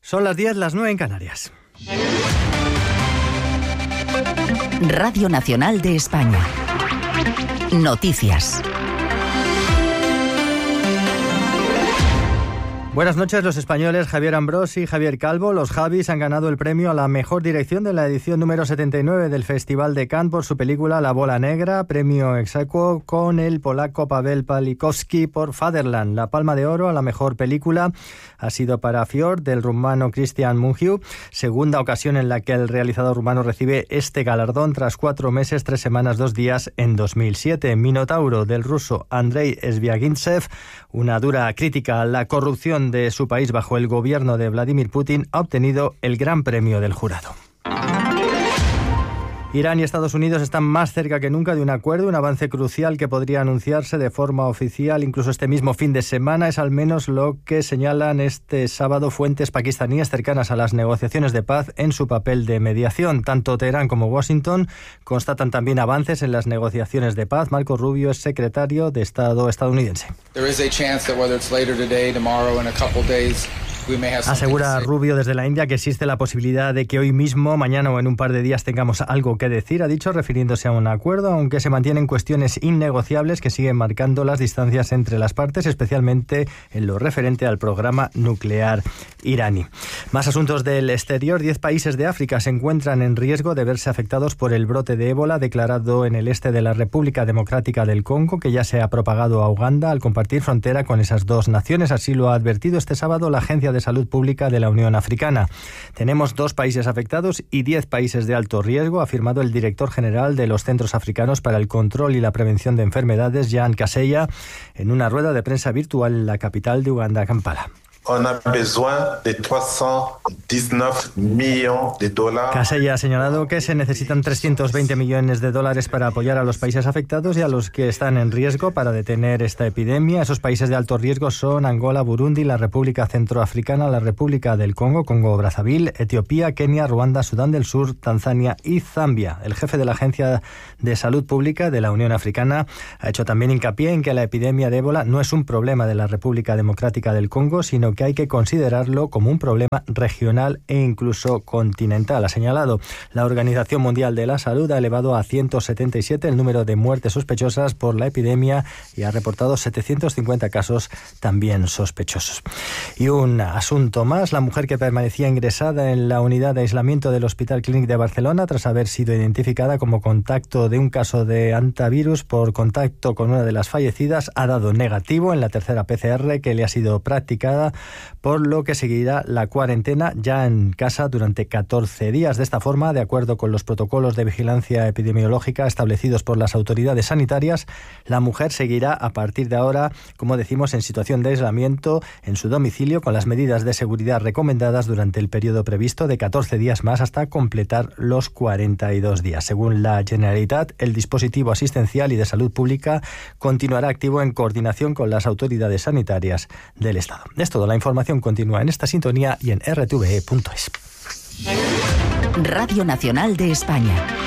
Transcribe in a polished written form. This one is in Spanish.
Son las 10, las 9 en Canarias. Radio Nacional de España. Noticias. Buenas noches. Los españoles Javier Ambrosi y Javier Calvo, los Javis, han ganado el premio a la mejor dirección de la edición número 79 del Festival de Cannes por su película La Bola Negra, premio ex aequo con el polaco Paweł Pawlikowski por Fatherland. La Palma de Oro a la mejor película ha sido para Fjord, del rumano Cristian Mungiu, segunda ocasión en la que el realizador rumano recibe este galardón tras 4 meses, 3 semanas, 2 días en 2007. Minotauro, del ruso Andrei Zvyagintsev, una dura crítica a la corrupción de su país bajo el gobierno de Vladimir Putin, ha obtenido el Gran Premio del Jurado. Irán y Estados Unidos están más cerca que nunca de un acuerdo, un avance crucial que podría anunciarse de forma oficial incluso este mismo fin de semana. Es al menos lo que señalan este sábado fuentes pakistaníes cercanas a las negociaciones de paz en su papel de mediación. Tanto Teherán como Washington constatan también avances en las negociaciones de paz. Marco Rubio es secretario de Estado estadounidense. Asegura Rubio desde la India que existe la posibilidad de que hoy mismo, mañana o en un par de días tengamos algo que decir, ha dicho, refiriéndose a un acuerdo, aunque se mantienen cuestiones innegociables que siguen marcando las distancias entre las partes, especialmente en lo referente al programa nuclear iraní. Más asuntos del exterior. 10 países de África se encuentran en riesgo de verse afectados por el brote de ébola declarado en el este de la República Democrática del Congo, que ya se ha propagado a Uganda al compartir frontera con esas dos naciones. Así lo ha advertido este sábado la Agencia de Salud Pública de la Unión Africana. Tenemos 2 países afectados y 10 países de alto riesgo, ha afirmado el director general de los Centros Africanos para el Control y la Prevención de Enfermedades, Jean Kaseya, en una rueda de prensa virtual en la capital de Uganda, Kampala. On a besoin de 319 millones de dólares. Kaseya ha señalado que se necesitan 320 millones de dólares para apoyar a los países afectados y a los que están en riesgo para detener esta epidemia. Esos países de alto riesgo son Angola, Burundi, la República Centroafricana, la República del Congo, Congo-Brazzaville, Etiopía, Kenia, Ruanda, Sudán del Sur, Tanzania y Zambia. El jefe de la Agencia de Salud Pública de la Unión Africana ha hecho también hincapié en que la epidemia de ébola no es un problema de la República Democrática del Congo, sino que hay que considerarlo como un problema regional e incluso continental. Ha señalado, la Organización Mundial de la Salud ha elevado a 177 el número de muertes sospechosas por la epidemia y ha reportado 750 casos también sospechosos. Y un asunto más, la mujer que permanecía ingresada en la unidad de aislamiento del Hospital Clínic de Barcelona tras haber sido identificada como contacto de un caso de hantavirus por contacto con una de las fallecidas ha dado negativo en la tercera PCR que le ha sido practicada, por lo que seguirá la cuarentena ya en casa durante 14 días. De esta forma, de acuerdo con los protocolos de vigilancia epidemiológica establecidos por las autoridades sanitarias, la mujer seguirá a partir de ahora, como decimos, en situación de aislamiento en su domicilio con las medidas de seguridad recomendadas durante el periodo previsto de 14 días más hasta completar los 42 días. Según la Generalitat, el dispositivo asistencial y de salud pública continuará activo en coordinación con las autoridades sanitarias del Estado. Es todo. La información continúa en esta sintonía y en rtve.es. Radio Nacional de España.